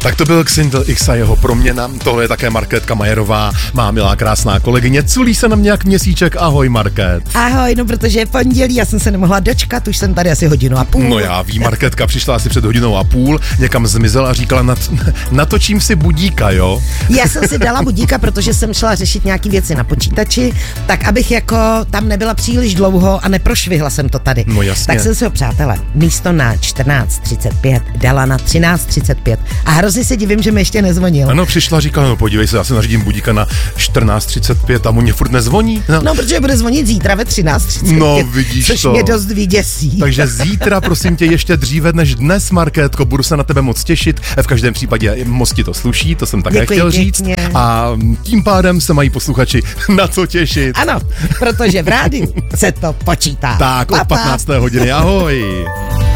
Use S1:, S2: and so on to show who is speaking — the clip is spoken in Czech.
S1: Tak to byl Xindl X a jeho proměna. Tohle je také Markétka Majerová, má milá krásná kolegyně. Culí se na mě jak měsíček. Ahoj, Markét.
S2: Ahoj, no protože je pondělí, já jsem se nemohla dočkat, už jsem tady asi 1,5 hodiny.
S1: No já ví, Markétka přišla asi před 1,5 hodinou, někam zmizela a říkala, natočím si budíka, jo?
S2: Já jsem si dala budíka, protože jsem šla řešit nějaký věci na počítači, tak abych jako tam nebyla příliš dlouho a neprošvihla jsem to tady.
S1: No jasně.
S2: Tak jsem si ho, přátelé, místo na 14:35 dala na 13:35 a hrozně se divím, že mi ještě nezvonil.
S1: Ano, přišla, říkala, no podívej se, já si nařídím budíka na 14:35 a mu mě furt nezvoní.
S2: No, protože bude zvonit zítra ve 13:35.
S1: No, vidíš
S2: což
S1: to.
S2: Mě dost vyděsí.
S1: Takže zítra, prosím tě, ještě dříve než dnes, Markétko, budu se na tebe moc těšit. V každém případě moc ti to sluší, to jsem také chtěl říct. A tím pádem se mají posluchači na co těšit.
S2: Ano, protože v rádiu se to počítá.
S1: Tak, od 15. hodiny, ahoj.